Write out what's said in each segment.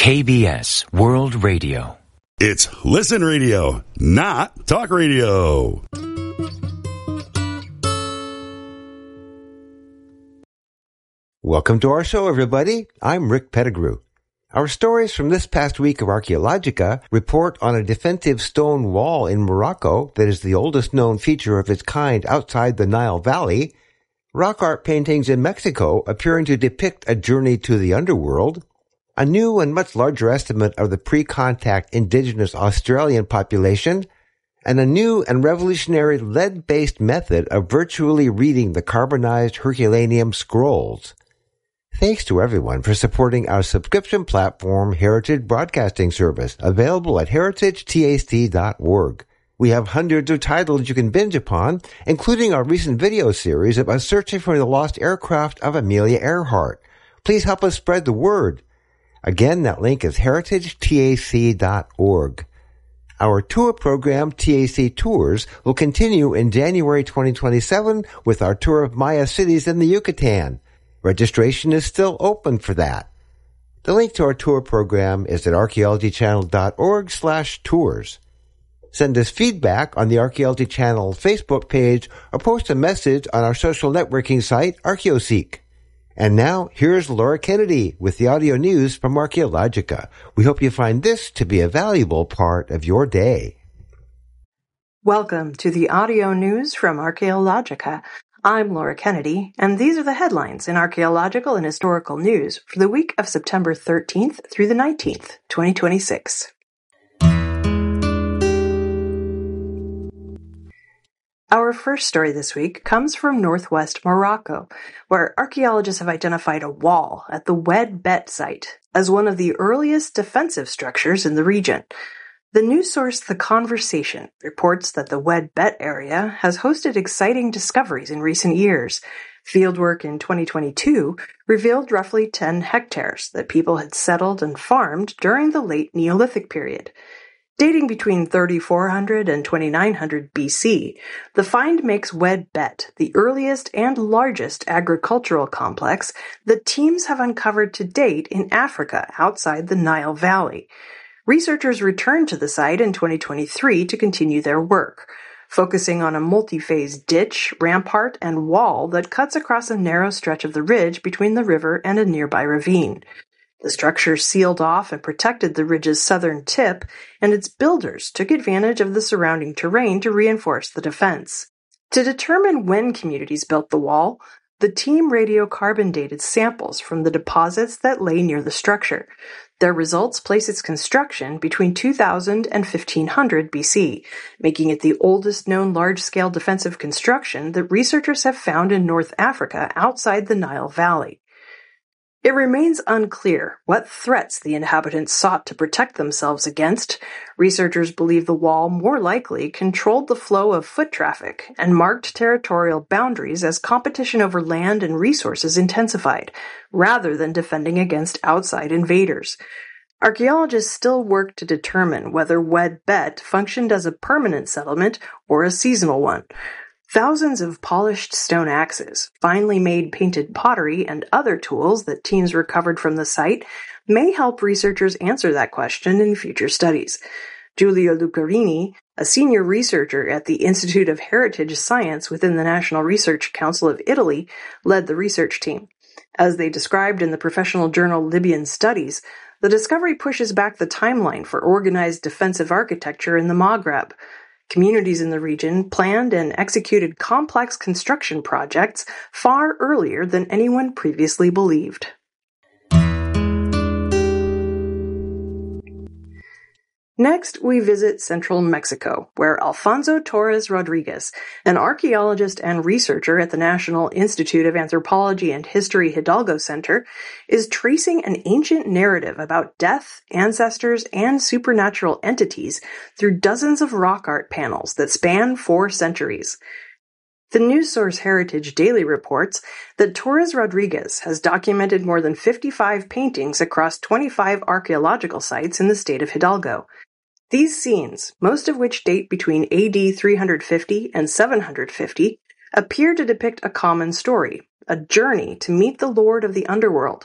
KBS World Radio. It's Listen Radio, not Talk Radio. Welcome to our show, everybody. I'm Rick Pettigrew. Our stories from this past week of Archaeologica report on a defensive stone wall in Morocco that is the oldest known feature of its kind outside the Nile Valley, rock art paintings in Mexico appearing to depict a journey to the underworld, a new and much larger estimate of the pre-contact indigenous Australian population, and a new and revolutionary lead-based method of virtually reading the carbonized Herculaneum scrolls. Thanks to everyone for supporting our subscription platform, Heritage Broadcasting Service, available at heritagetac.org. We have hundreds of titles you can binge upon, including our recent video series about searching for the lost aircraft of Amelia Earhart. Please help us spread the word. Again, that link is heritagetac.org. Our tour program, TAC Tours, will continue in January 2027 with our tour of Maya cities in the Yucatan. Registration is still open for that. The link to our tour program is at archaeologychannel.org/tours. Send us feedback on the Archaeology Channel Facebook page or post a message on our social networking site, ArchaeoSeek. And now, here's Laura Kennedy with the audio news from Archaeologica. We hope you find this to be a valuable part of your day. Welcome to the audio news from Archaeologica. I'm Laura Kennedy, and these are the headlines in archaeological and historical news for the week of September 13th through the 19th, 2026. Our first story this week comes from northwest Morocco, where archaeologists have identified a wall at the Oued Bet site as one of the earliest defensive structures in the region. The news source The Conversation reports that the Oued Bet area has hosted exciting discoveries in recent years. Fieldwork in 2022 revealed roughly 10 hectares that people had settled and farmed during the late Neolithic period. Dating between 3400 and 2900 BC, the find makes Oued Bet the earliest and largest agricultural complex that teams have uncovered to date in Africa outside the Nile Valley. Researchers returned to the site in 2023 to continue their work, focusing on a multi-phase ditch, rampart, and wall that cuts across a narrow stretch of the ridge between the river and a nearby ravine. The structure sealed off and protected the ridge's southern tip, and its builders took advantage of the surrounding terrain to reinforce the defense. To determine when communities built the wall, the team radiocarbon dated samples from the deposits that lay near the structure. Their results place its construction between 2000 and 1500 BC, making it the oldest known large-scale defensive construction that researchers have found in North Africa outside the Nile Valley. It remains unclear what threats the inhabitants sought to protect themselves against. Researchers believe the wall more likely controlled the flow of foot traffic and marked territorial boundaries as competition over land and resources intensified, rather than defending against outside invaders. Archaeologists still work to determine whether Oued Bet functioned as a permanent settlement or a seasonal one. Thousands of polished stone axes, finely made painted pottery, and other tools that teams recovered from the site may help researchers answer that question in future studies. Giulio Lucarini, a senior researcher at the Institute of Heritage Science within the National Research Council of Italy, led the research team. As they described in the professional journal Libyan Studies, the discovery pushes back the timeline for organized defensive architecture in the Maghreb. Communities in the region planned and executed complex construction projects far earlier than anyone previously believed. Next, we visit central Mexico, where Alfonso Torres Rodriguez, an archaeologist and researcher at the National Institute of Anthropology and History Hidalgo Center, is tracing an ancient narrative about death, ancestors, and supernatural entities through dozens of rock art panels that span 4 centuries. The news source Heritage Daily reports that Torres Rodriguez has documented more than 55 paintings across 25 archaeological sites in the state of Hidalgo. These scenes, most of which date between AD 350 and 750, appear to depict a common story, a journey to meet the Lord of the Underworld.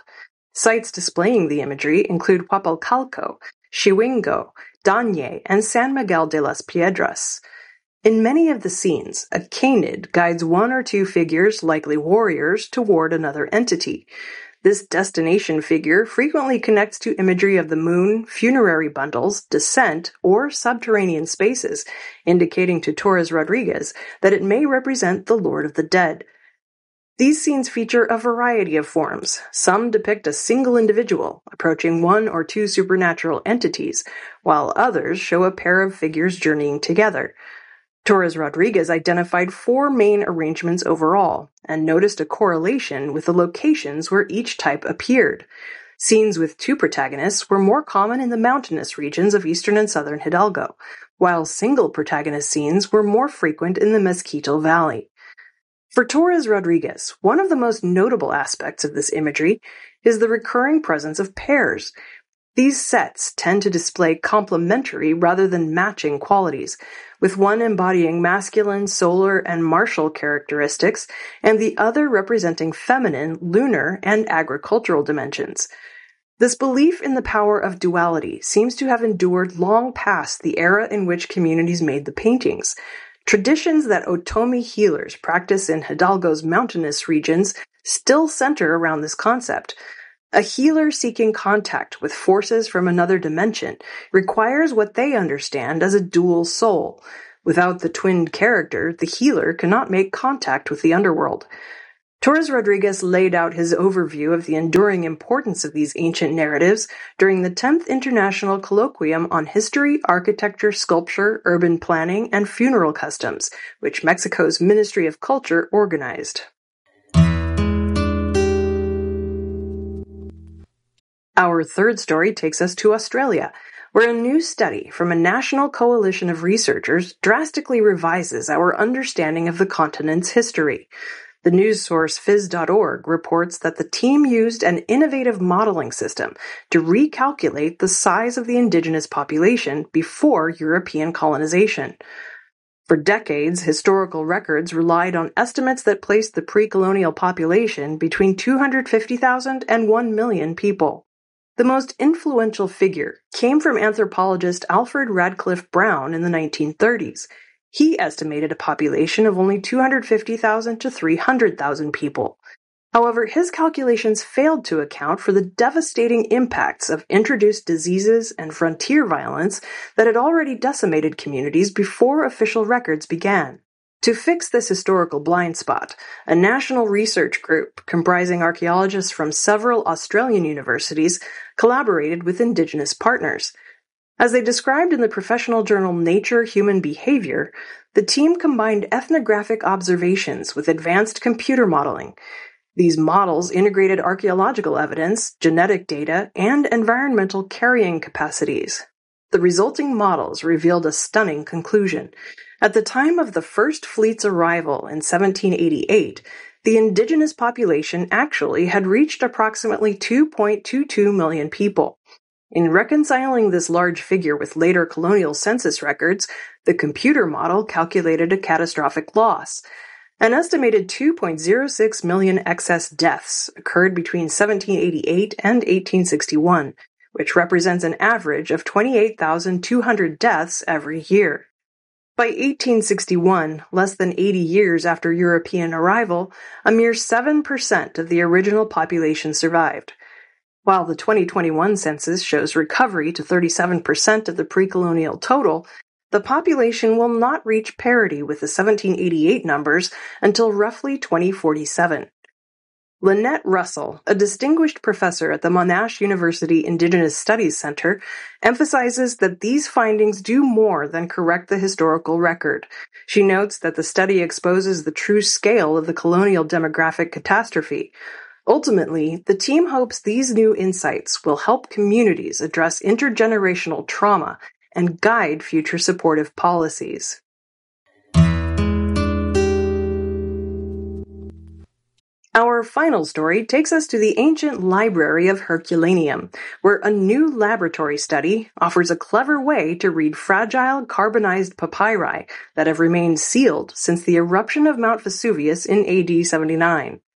Sites displaying the imagery include Huapalcalco, Chihuingo, Dañe, and San Miguel de las Piedras. In many of the scenes, a canid guides one or two figures, likely warriors, toward another entity. This destination figure frequently connects to imagery of the moon, funerary bundles, descent, or subterranean spaces, indicating to Torres Rodriguez that it may represent the Lord of the Dead. These scenes feature a variety of forms. Some depict a single individual approaching one or two supernatural entities, while others show a pair of figures journeying together. Torres Rodriguez identified 4 main arrangements overall, and noticed a correlation with the locations where each type appeared. Scenes with 2 protagonists were more common in the mountainous regions of eastern and southern Hidalgo, while single protagonist scenes were more frequent in the Mezquito Valley. For Torres Rodriguez, one of the most notable aspects of this imagery is the recurring presence of pairs. These sets tend to display complementary rather than matching qualities, with one embodying masculine, solar, and martial characteristics, and the other representing feminine, lunar, and agricultural dimensions. This belief in the power of duality seems to have endured long past the era in which communities made the paintings. Traditions that Otomi healers practice in Hidalgo's mountainous regions still center around this concept. A healer seeking contact with forces from another dimension requires what they understand as a dual soul. Without the twinned character, the healer cannot make contact with the underworld. Torres Rodriguez laid out his overview of the enduring importance of these ancient narratives during the 10th International Colloquium on History, Architecture, Sculpture, Urban Planning, and Funeral Customs, which Mexico's Ministry of Culture organized. Our third story takes us to Australia, where a new study from a national coalition of researchers drastically revises our understanding of the continent's history. The news source phys.org reports that the team used an innovative modeling system to recalculate the size of the indigenous population before European colonization. For decades, historical records relied on estimates that placed the pre-colonial population between 250,000 and 1 million people. The most influential figure came from anthropologist Alfred Radcliffe Brown in the 1930s. He estimated a population of only 250,000 to 300,000 people. However, his calculations failed to account for the devastating impacts of introduced diseases and frontier violence that had already decimated communities before official records began. To fix this historical blind spot, a national research group comprising archaeologists from several Australian universities collaborated with Indigenous partners. As they described in the professional journal Nature Human Behavior, the team combined ethnographic observations with advanced computer modeling. These models integrated archaeological evidence, genetic data, and environmental carrying capacities. The resulting models revealed a stunning conclusion. At the time of the first fleet's arrival in 1788, the indigenous population actually had reached approximately 2.22 million people. In reconciling this large figure with later colonial census records, the computer model calculated a catastrophic loss. An estimated 2.06 million excess deaths occurred between 1788 and 1861, which represents an average of 28,200 deaths every year. By 1861, less than 80 years after European arrival, a mere 7% of the original population survived. While the 2021 census shows recovery to 37% of the pre-colonial total, the population will not reach parity with the 1788 numbers until roughly 2047. Lynette Russell, a distinguished professor at the Monash University Indigenous Studies Center, emphasizes that these findings do more than correct the historical record. She notes that the study exposes the true scale of the colonial demographic catastrophe. Ultimately, the team hopes these new insights will help communities address intergenerational trauma and guide future supportive policies. Our final story takes us to the ancient library of Herculaneum, where a new laboratory study offers a clever way to read fragile carbonized papyri that have remained sealed since the eruption of Mount Vesuvius in AD 79.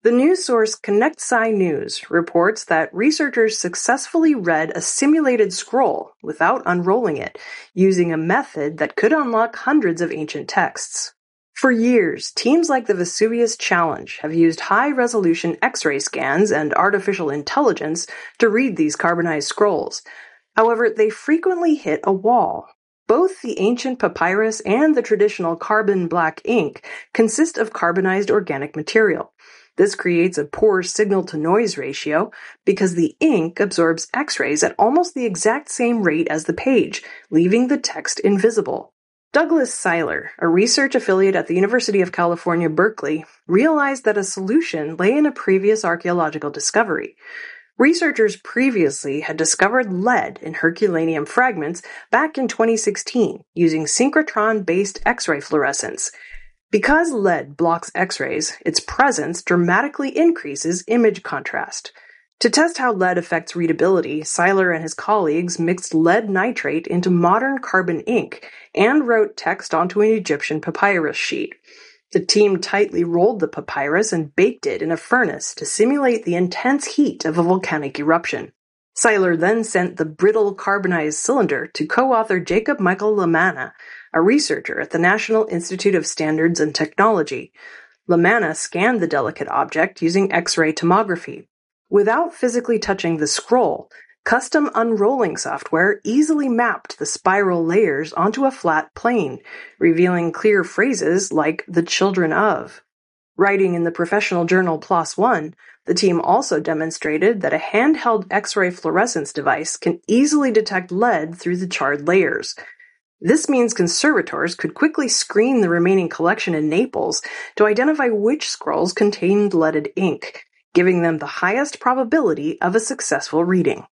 The news source ConnectSci News reports that researchers successfully read a simulated scroll without unrolling it, using a method that could unlock hundreds of ancient texts. For years, teams like the Vesuvius Challenge have used high-resolution X-ray scans and artificial intelligence to read these carbonized scrolls. However, they frequently hit a wall. Both the ancient papyrus and the traditional carbon black ink consist of carbonized organic material. This creates a poor signal-to-noise ratio because the ink absorbs X-rays at almost the exact same rate as the page, leaving the text invisible. Douglas Seiler, a research affiliate at the University of California, Berkeley, realized that a solution lay in a previous archaeological discovery. Researchers previously had discovered lead in Herculaneum fragments back in 2016 using synchrotron-based X-ray fluorescence. Because lead blocks X-rays, its presence dramatically increases image contrast. To test how lead affects readability, Seiler and his colleagues mixed lead nitrate into modern carbon ink and wrote text onto an Egyptian papyrus sheet. The team tightly rolled the papyrus and baked it in a furnace to simulate the intense heat of a volcanic eruption. Seiler then sent the brittle carbonized cylinder to co-author Jacob Michael Lamanna, a researcher at the National Institute of Standards and Technology. Lamanna scanned the delicate object using X-ray tomography. Without physically touching the scroll, custom unrolling software easily mapped the spiral layers onto a flat plane, revealing clear phrases like "the children of." Writing in the professional journal PLOS ONE, the team also demonstrated that a handheld X-ray fluorescence device can easily detect lead through the charred layers. This means conservators could quickly screen the remaining collection in Naples to identify which scrolls contained leaded ink, giving them the highest probability of a successful reading.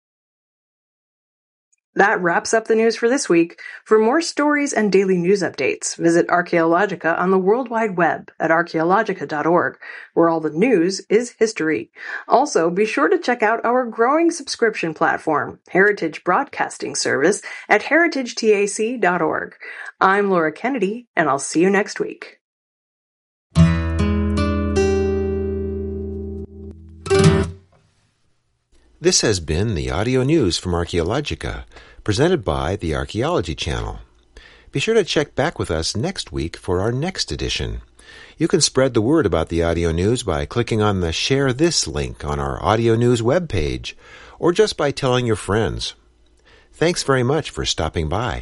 That wraps up the news for this week. For more stories and daily news updates, visit Archaeologica on the World Wide Web at archaeologica.org, where all the news is history. Also, be sure to check out our growing subscription platform, Heritage Broadcasting Service, at heritagetac.org. I'm Laura Kennedy, and I'll see you next week. This has been the audio news from Archaeologica, presented by the Archaeology Channel. Be sure to check back with us next week for our next edition. You can spread the word about the audio news by clicking on the Share This link on our audio news webpage, or just by telling your friends. Thanks very much for stopping by.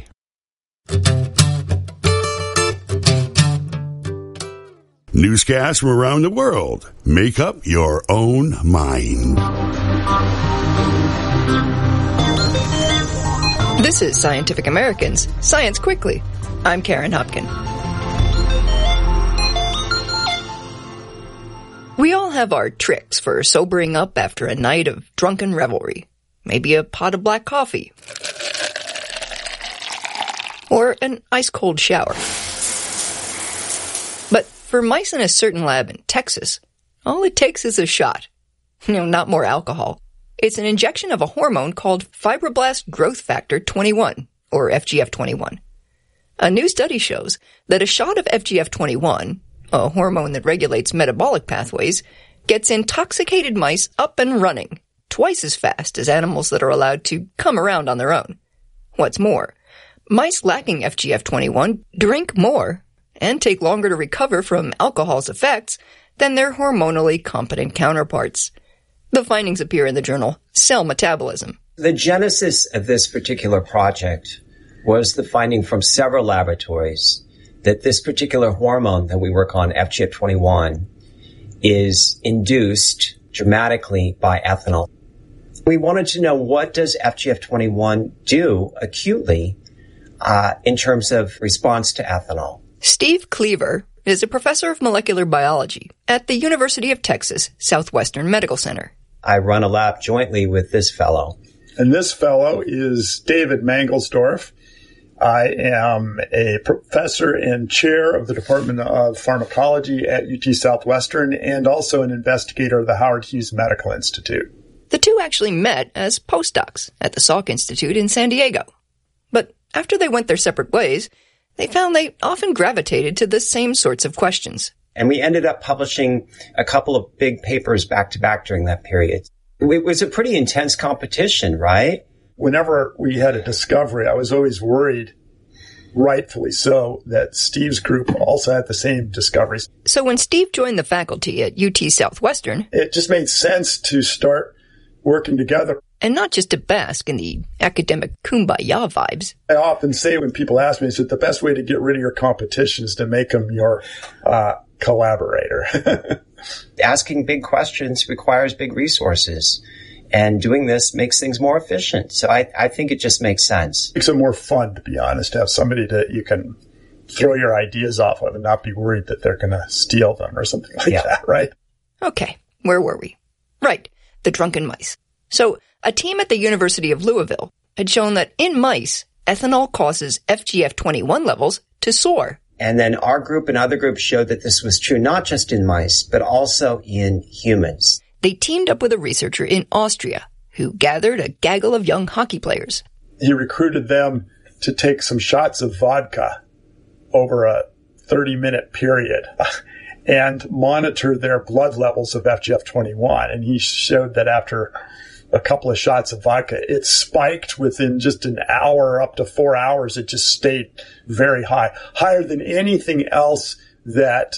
Newscasts from around the world. Make up your own mind. This is Scientific American's Science Quickly. I'm Karen Hopkin. We all have our tricks for sobering up after a night of drunken revelry. Maybe a pot of black coffee. Or an ice-cold shower. But for mice in a certain lab in Texas, all it takes is a shot. Not more alcohol. It's an injection of a hormone called fibroblast growth factor 21, or FGF21. A new study shows that a shot of FGF21, a hormone that regulates metabolic pathways, gets intoxicated mice up and running, twice as fast as animals that are allowed to come around on their own. What's more, mice lacking FGF21 drink more and take longer to recover from alcohol's effects than their hormonally competent counterparts. The findings appear in the journal Cell Metabolism. The genesis of this particular project was the finding from several laboratories that this particular hormone that we work on, FGF21, is induced dramatically by ethanol. We wanted to know, what does FGF21 do acutely in terms of response to ethanol? Steve Cleaver is a professor of molecular biology at the University of Texas Southwestern Medical Center. I run a lab jointly with this fellow. And this fellow is David Mangelsdorf. I am a professor and chair of the Department of Pharmacology at UT Southwestern and also an investigator of the Howard Hughes Medical Institute. The two actually met as postdocs at the Salk Institute in San Diego. But after they went their separate ways, they found they often gravitated to the same sorts of questions. And we ended up publishing a couple of big papers back to back during that period. It was a pretty intense competition, right? Whenever we had a discovery, I was always worried, rightfully so, that Steve's group also had the same discoveries. So when Steve joined the faculty at UT Southwestern, it just made sense to start working together. And not just to bask in the academic kumbaya vibes. I often say when people ask me, I said, the best way to get rid of your competition is to make them your collaborator. Asking big questions requires big resources. And doing this makes things more efficient. So I think it just makes sense. It makes it more fun, to be honest, to have somebody that you can throw your ideas off of and not be worried that they're going to steal them or something like that, right? Okay, where were we? Right, the drunken mice. So a team at the University of Louisville had shown that in mice, ethanol causes FGF21 levels to soar. And then our group and other groups showed that this was true not just in mice, but also in humans. They teamed up with a researcher in Austria who gathered a gaggle of young hockey players. He recruited them to take some shots of vodka over a 30-minute period and monitor their blood levels of FGF21. And he showed that after a couple of shots of vodka, it spiked within just an hour, up to 4 hours. It just stayed very high, higher than anything else that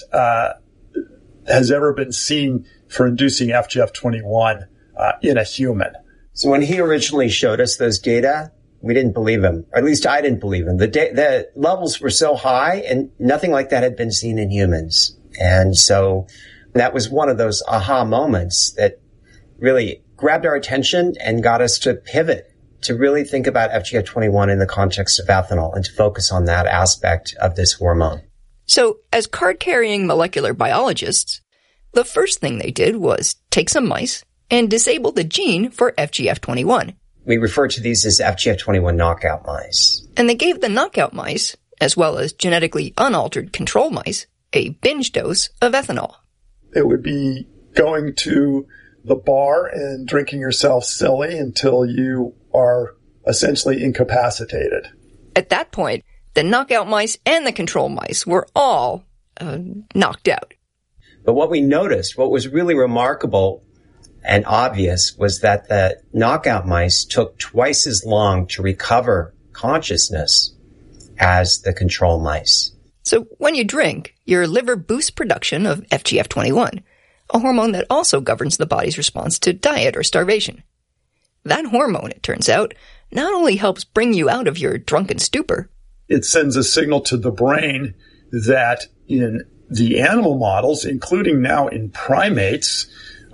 has ever been seen for inducing FGF21 in a human. So when he originally showed us those data, we didn't believe him, or at least I didn't believe him. The levels were so high, and nothing like that had been seen in humans. And so that was one of those aha moments that really grabbed our attention and got us to pivot to really think about FGF21 in the context of ethanol and to focus on that aspect of this hormone. So as card-carrying molecular biologists, the first thing they did was take some mice and disable the gene for FGF21. We refer to these as FGF21 knockout mice. And they gave the knockout mice, as well as genetically unaltered control mice, a binge dose of ethanol. It would be going to the bar and drinking yourself silly until you are essentially incapacitated. At that point, the knockout mice and the control mice were all knocked out. But what we noticed, what was really remarkable and obvious, was that the knockout mice took twice as long to recover consciousness as the control mice. So when you drink, your liver boosts production of FGF21, a hormone that also governs the body's response to diet or starvation. That hormone, it turns out, not only helps bring you out of your drunken stupor, it sends a signal to the brain that in the animal models, including now in primates,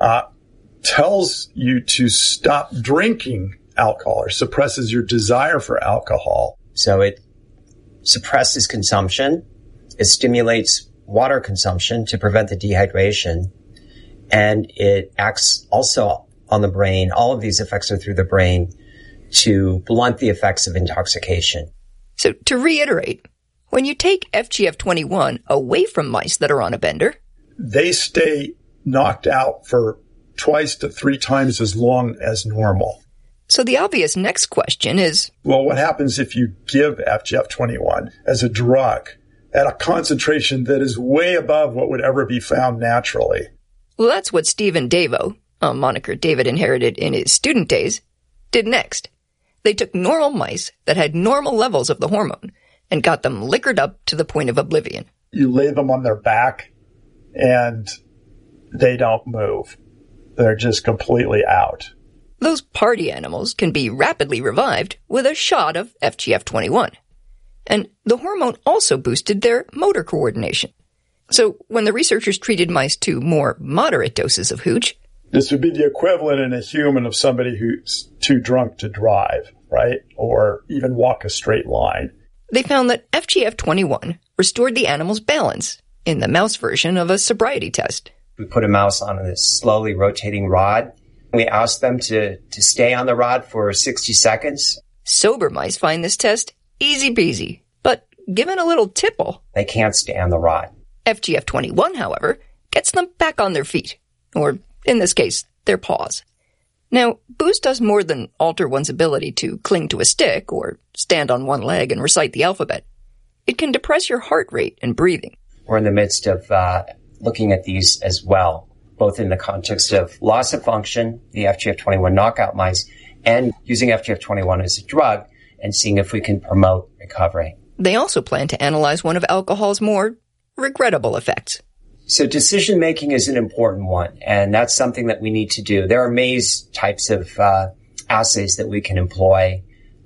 tells you to stop drinking alcohol or suppresses your desire for alcohol. So it suppresses consumption. It stimulates water consumption to prevent the dehydration. And it acts also on the brain. All of these effects are through the brain to blunt the effects of intoxication. So to reiterate, when you take FGF21 away from mice that are on a bender, they stay knocked out for twice to 3 times as long as normal. So the obvious next question is, well, what happens if you give FGF21 as a drug at a concentration that is way above what would ever be found naturally? Well, that's what Stephen Davo, a moniker David inherited in his student days, did next. They took normal mice that had normal levels of the hormone and got them liquored up to the point of oblivion. You lay them on their back and they don't move. They're just completely out. Those party animals can be rapidly revived with a shot of FGF21. And the hormone also boosted their motor coordination. So when the researchers treated mice to more moderate doses of hooch, this would be the equivalent in a human of somebody who's too drunk to drive, right? Or even walk a straight line. They found that FGF21 restored the animal's balance in the mouse version of a sobriety test. We put a mouse on this slowly rotating rod. We asked them to stay on the rod for 60 seconds. Sober mice find this test easy peasy, but given a little tipple, they can't stay on the rod. FGF21, however, gets them back on their feet, or in this case, their paws. Now, boost does more than alter one's ability to cling to a stick or stand on one leg and recite the alphabet. It can depress your heart rate and breathing. We're in the midst of looking at these as well, both in the context of loss of function, the FGF21 knockout mice, and using FGF21 as a drug and seeing if we can promote recovery. They also plan to analyze one of alcohol's more regrettable effects. So decision-making is an important one, and that's something that we need to do. There are maze types of assays that we can employ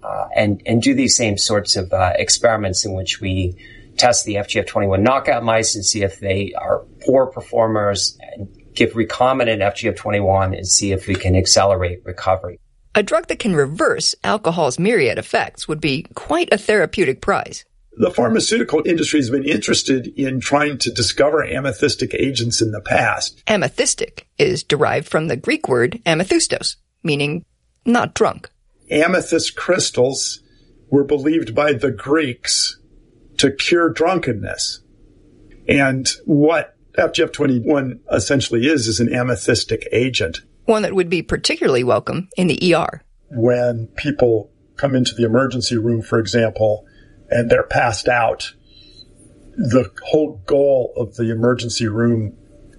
and do these same sorts of experiments in which we test the FGF21 knockout mice and see if they are poor performers and give recombinant FGF21 and see if we can accelerate recovery. A drug that can reverse alcohol's myriad effects would be quite a therapeutic prize. The pharmaceutical industry has been interested in trying to discover amethystic agents in the past. Amethystic is derived from the Greek word amethystos, meaning not drunk. Amethyst crystals were believed by the Greeks to cure drunkenness. And what FGF21 essentially is an amethystic agent. One that would be particularly welcome in the ER. When people come into the emergency room, for example, and they're passed out, the whole goal of the emergency room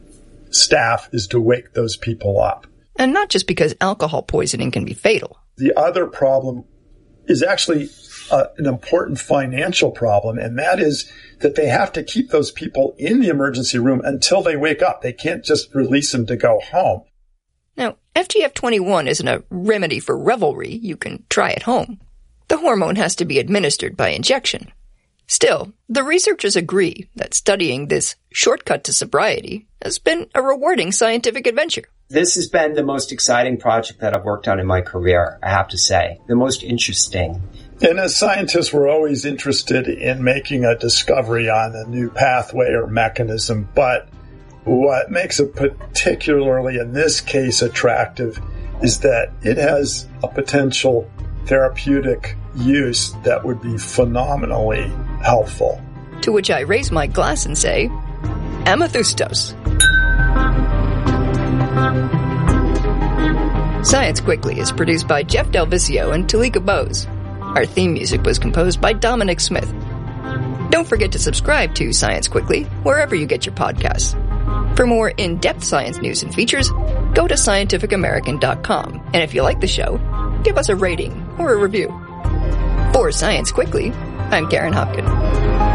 staff is to wake those people up. And not just because alcohol poisoning can be fatal. The other problem is actually an important financial problem, and that is that they have to keep those people in the emergency room until they wake up. They can't just release them to go home. Now, FGF21 isn't a remedy for revelry you can try at home. The hormone has to be administered by injection. Still, the researchers agree that studying this shortcut to sobriety has been a rewarding scientific adventure. This has been the most exciting project that I've worked on in my career, I have to say. The most interesting. And as scientists, we're always interested in making a discovery on a new pathway or mechanism, but what makes it particularly in this case attractive is that it has a potential therapeutic use that would be phenomenally helpful. To which I raise my glass and say, amethystos. Science Quickly is produced by Jeff Del Vicio and Talika Bose. Our theme music was composed by Dominic Smith. Don't forget to subscribe to Science Quickly wherever you get your podcasts. For more in-depth science news and features, go to scientificamerican.com. And if you like the show, give us a rating or a review. For Science Quickly, I'm Karen Hopkin.